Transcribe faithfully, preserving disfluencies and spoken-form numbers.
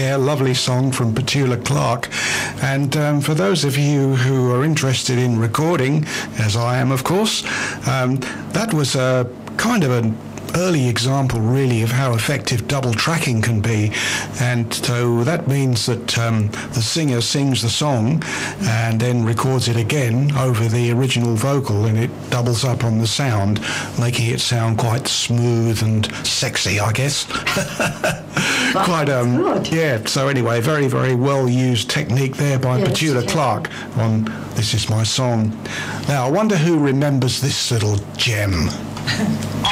there, lovely song from Petula Clark. And um, for those of you who are interested in recording, as I am, of course, um, that was a kind of an early example really of how effective double tracking can be. And so that means that um, the singer sings the song and then records it again over the original vocal, and it doubles up on the sound, making it sound quite smooth and sexy, I guess. Quite um good. Yeah, so anyway, very very well used technique there by Yes, Petula yeah. Clark on This Is My Song. Now I wonder who remembers this little gem.